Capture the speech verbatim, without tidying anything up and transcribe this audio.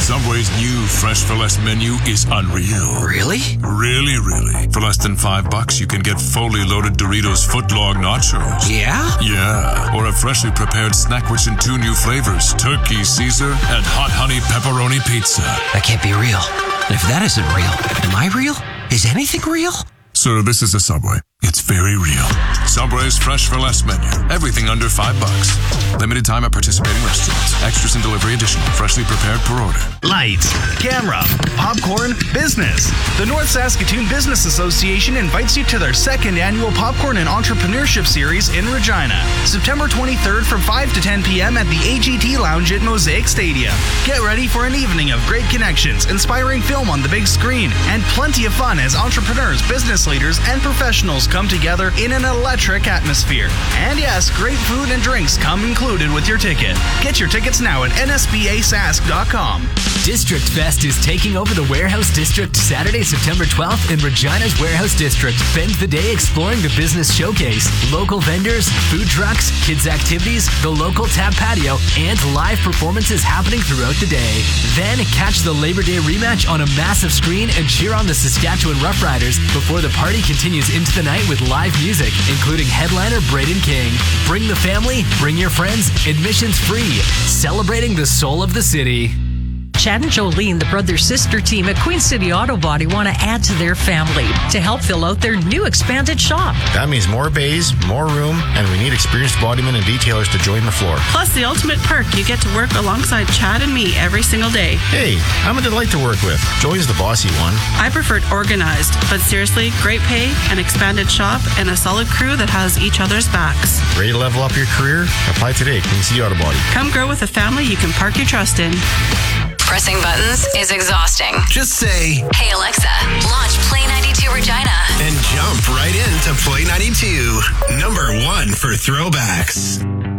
Subway's new Fresh for Less menu is unreal. Really? Really, really. For less than five bucks, you can get fully loaded Doritos footlong nachos. Yeah? Yeah. Or a freshly prepared snack rich in two new flavors, turkey Caesar and hot honey pepperoni pizza. That can't be real. And if that isn't real, am I real? Is anything real? Sir, this is a Subway. It's very real. Subway's Fresh for Less menu. Everything under five bucks. Limited time at participating restaurants. Extras and delivery additional. Freshly prepared per order. Lights, camera, popcorn, business. The North Saskatoon Business Association invites you to their second annual Popcorn and Entrepreneurship Series in Regina. September twenty-third from five to ten p.m. at the A G T Lounge at Mosaic Stadium. Get ready for an evening of great connections, inspiring film on the big screen, and plenty of fun as entrepreneurs, business leaders, and professionals come together in an electric atmosphere. And yes, great food and drinks come included with your ticket. Get your tickets now at N S B A sask dot com. District Fest is taking over the Warehouse District Saturday, September twelfth in Regina's Warehouse District. Spend the day exploring the business showcase, local vendors, food trucks, kids activities, the local tap patio, and live performances happening throughout the day. Then catch the Labor Day rematch on a massive screen and cheer on the Saskatchewan Roughriders before the party continues into the night with live music, including headliner Braden King. Bring the family, bring your friends, admissions free. Celebrating the soul of the city. Chad and Jolene, the brother-sister team at Queen City Auto Body, want to add to their family to help fill out their new expanded shop. That means more bays, more room, and we need experienced bodymen and detailers to join the floor. Plus the ultimate perk, you get to work alongside Chad and me every single day. Hey, I'm a delight to work with. Joey's the bossy one. I preferred organized, but seriously, great pay, an expanded shop, and a solid crew that has each other's backs. Ready to level up your career? Apply today, Queen City Auto Body. Come grow with a family you can park your trust in. Pressing buttons is exhausting. Just say, "Hey Alexa, launch Play ninety-two Regina." And jump right into Play ninety-two. Number one for throwbacks.